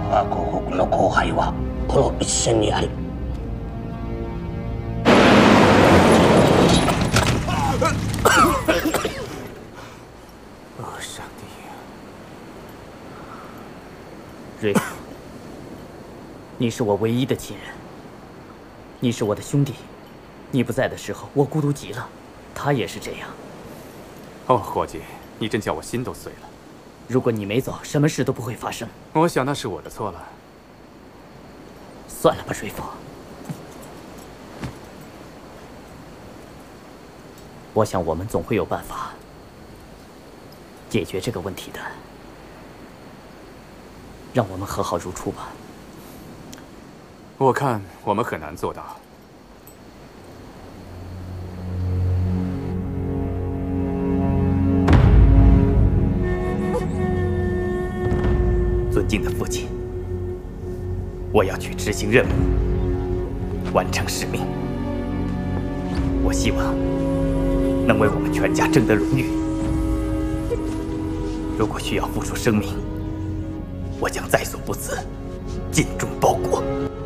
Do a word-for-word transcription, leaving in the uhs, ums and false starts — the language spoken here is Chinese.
我国国の後輩はこの一線にあり。 哦，上帝！ 瑞夫，你是我唯一的亲人，你是我的兄弟。你不在的时候，我孤独极了。他也是这样。 哦，伙计，你真叫我心都碎了。 如果你没走，什么事都不会发生。 我想那是我的错了。 算了吧，瑞夫。我想我们总会有办法解决这个问题的。让我们和好如初吧。 我看我们很难做到。 尊敬的父亲，我要去执行任务，完成使命。我希望能为我们全家争得荣誉。如果需要付出生命，我将在所不辞，尽忠报国。